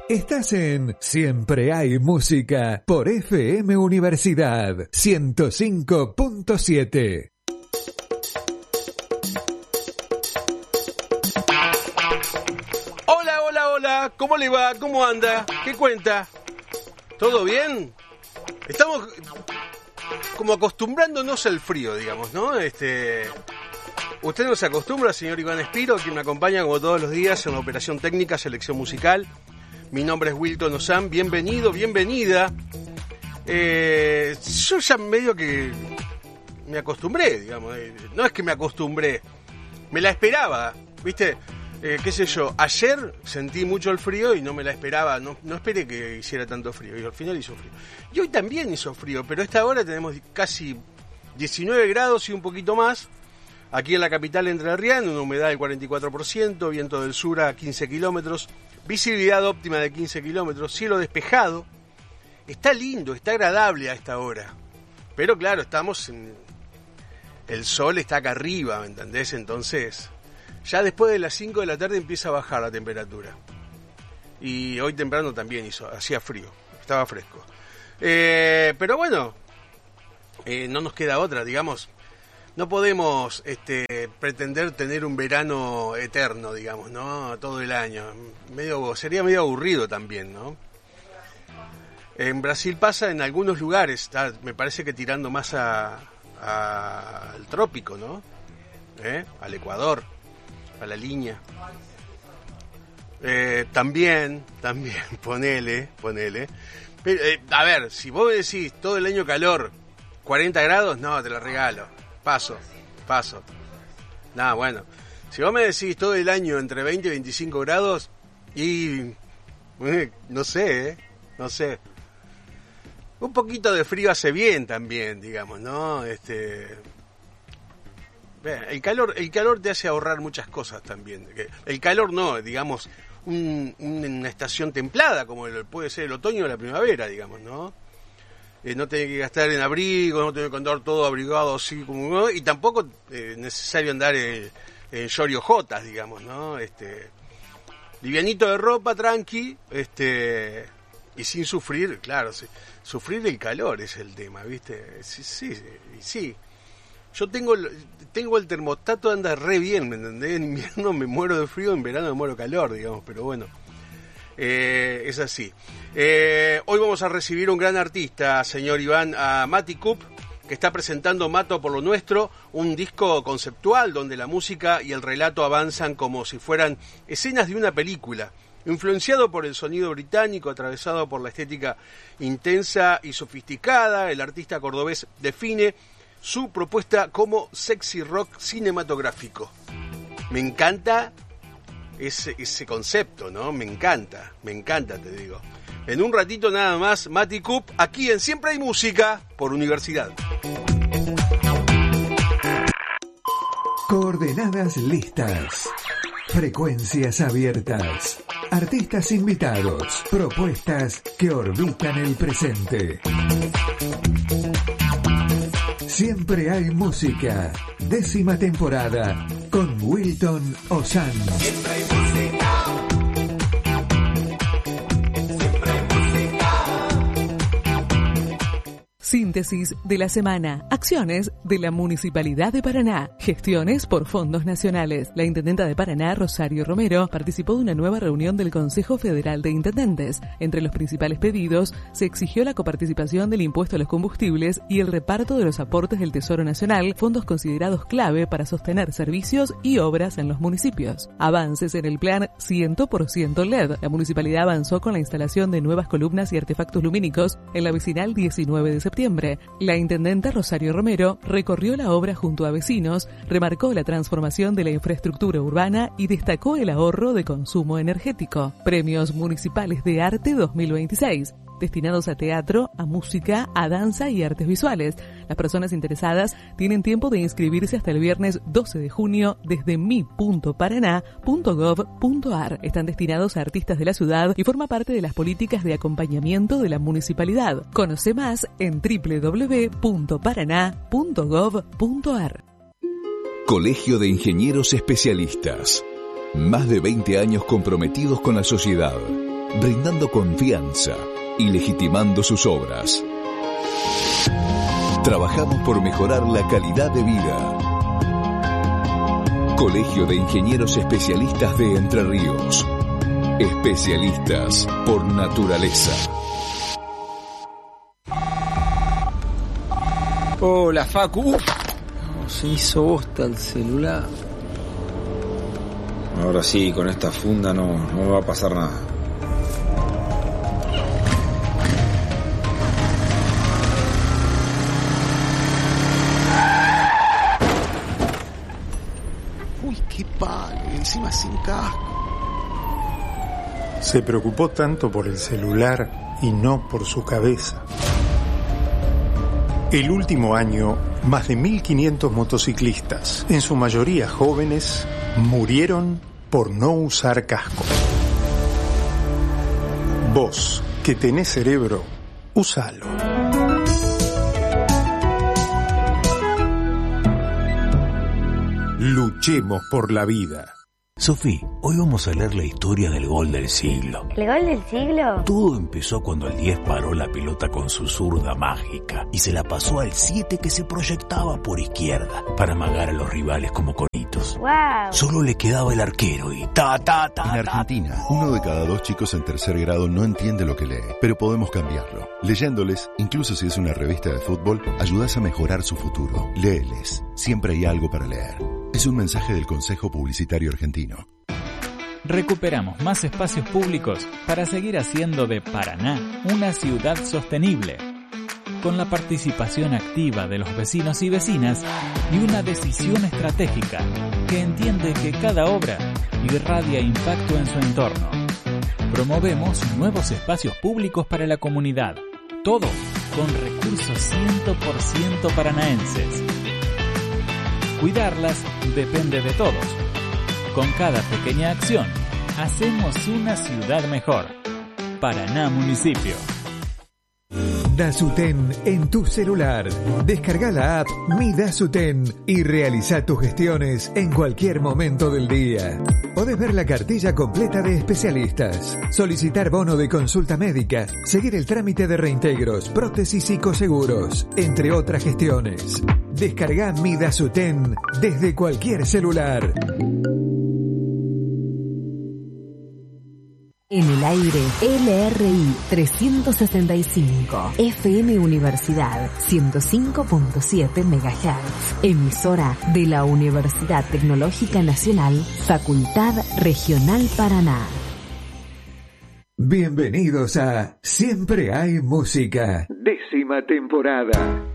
Estás en Siempre hay música por FM Universidad 105.7. Hola, ¿cómo le va? ¿Cómo anda? ¿Qué cuenta? ¿Todo bien? Estamos como acostumbrándonos al frío, digamos, ¿no? Usted no se acostumbra, señor Iván Espiro, quien me acompaña como todos los días en la operación técnica, selección musical. Mi nombre es Wilton Ozan, bienvenido, bienvenida. Yo ya medio que me acostumbré, digamos. No es que me acostumbré, me la esperaba, ¿viste? Qué sé yo, ayer sentí mucho el frío y no me la esperaba, no esperé que hiciera tanto frío, y al final hizo frío. Y hoy también hizo frío, pero a esta hora tenemos casi 19 grados y un poquito más. Aquí en la capital entrerriana, una humedad del 44%, viento del sur a 15 kilómetros, visibilidad óptima de 15 kilómetros, cielo despejado. Está lindo, está agradable a esta hora. Pero claro, el sol está acá arriba, ¿me entendés? Entonces, ya después de las 5 de la tarde empieza a bajar la temperatura. Y hoy temprano también hacía frío, estaba fresco. Pero bueno, no nos queda otra, digamos. No podemos pretender tener un verano eterno, digamos, ¿no? Todo el año. Sería medio aburrido también, ¿no? En Brasil pasa en algunos lugares, me parece que tirando más al trópico, ¿no? Al Ecuador, a la línea. También, ponele. Pero, a ver, si vos me decís todo el año calor, 40 grados, no, te lo regalo. Paso. Nada, bueno. Si vos me decís todo el año entre 20 y 25 grados, y no sé. Un poquito de frío hace bien también, digamos, ¿no? El calor te hace ahorrar muchas cosas también. El calor no, digamos, una estación templada, como puede ser el otoño o la primavera, digamos, ¿no? No tener que gastar en abrigo, no tener que andar todo abrigado así como, ¿no? Y tampoco es necesario andar en yoriojotas, digamos, ¿no? Livianito de ropa, tranqui, y sin sufrir, claro, sufrir el calor es el tema, ¿viste? Sí. Yo tengo el termostato, anda re bien, ¿me entendés? En invierno me muero de frío, en verano me muero de calor, digamos, pero bueno. Es así. Hoy vamos a recibir un gran artista, señor Iván, a Mati Coop, que está presentando Mato por lo Nuestro, un disco conceptual donde la música y el relato avanzan como si fueran escenas de una película, influenciado por el sonido británico, atravesado por la estética intensa y sofisticada. El artista cordobés define su propuesta como sexy rock cinematográfico. Me encanta ese concepto, ¿no? Me encanta, te digo. En un ratito nada más, Mati Coop, aquí en Siempre hay música, por Universidad. Coordenadas listas. Frecuencias abiertas. Artistas invitados. Propuestas que orbitan el presente. Siempre hay música. 10ª temporada con Wilton Ozan. Siempre hay música. Siempre hay música. Síntesis de la semana. Acciones de la Municipalidad de Paraná. Gestiones por fondos nacionales. La intendenta de Paraná, Rosario Romero, participó de una nueva reunión del Consejo Federal de Intendentes. Entre los principales pedidos, se exigió la coparticipación del impuesto a los combustibles y el reparto de los aportes del Tesoro Nacional, fondos considerados clave para sostener servicios y obras en los municipios. Avances en el plan 100% LED. La municipalidad avanzó con la instalación de nuevas columnas y artefactos lumínicos en la vecinal 19 de septiembre. La intendenta Rosario Romero recorrió la obra junto a vecinos, remarcó la transformación de la infraestructura urbana y destacó el ahorro de consumo energético. Premios Municipales de Arte 2026. Destinados a teatro, a música, a danza y artes visuales. Las personas interesadas tienen tiempo de inscribirse hasta el viernes 12 de junio desde mi.paraná.gov.ar. Están destinados a artistas de la ciudad y forma parte de las políticas de acompañamiento de la municipalidad. Conoce más en www.paraná.gov.ar. Colegio de Ingenieros Especialistas. Más de 20 años comprometidos con la sociedad. brindando confianza y legitimando sus obras. Trabajamos por mejorar la calidad de vida. Colegio de Ingenieros Especialistas de Entre Ríos. Especialistas por naturaleza. Hola, Facu. Se hizo bosta el celular. Ahora sí, con esta funda no me va a pasar nada. Uy, qué palo, y encima sin casco. Se preocupó tanto por el celular y no por su cabeza. El último año, más de 1.500 motociclistas, en su mayoría jóvenes, murieron por no usar casco. Vos, que tenés cerebro, úsalo. Luchemos por la vida. Sofi, hoy vamos a leer la historia del gol del siglo. ¿El gol del siglo? Todo empezó cuando el 10 paró la pelota con su zurda mágica y se la pasó al 7 que se proyectaba por izquierda para amagar a los rivales como conitos. ¡Wow! Solo le quedaba el arquero y ta. En Argentina, 1 de cada 2 chicos en tercer grado no entiende lo que lee, pero podemos cambiarlo. Leyéndoles, incluso si es una revista de fútbol, ayudás a mejorar su futuro. Léeles, siempre hay algo para leer. Es un mensaje del Consejo Publicitario Argentino. Recuperamos más espacios públicos para seguir haciendo de Paraná una ciudad sostenible, con la participación activa de los vecinos y vecinas y una decisión estratégica que entiende que cada obra irradia impacto en su entorno. Promovemos nuevos espacios públicos para la comunidad, todo con recursos 100% paranaenses. Cuidarlas depende de todos. Con cada pequeña acción, hacemos una ciudad mejor. Paraná Municipio. Dasuten en tu celular. Descarga la app Mi Dasuten y realiza tus gestiones en cualquier momento del día. Podés ver la cartilla completa de especialistas, solicitar bono de consulta médica, seguir el trámite de reintegros, prótesis y coseguros, entre otras gestiones. Descarga Mi Dasuten desde cualquier celular. En el aire, LRI 365, FM Universidad 105.7 MHz, emisora de la Universidad Tecnológica Nacional, Facultad Regional Paraná. Bienvenidos a Siempre hay música, 10ª temporada.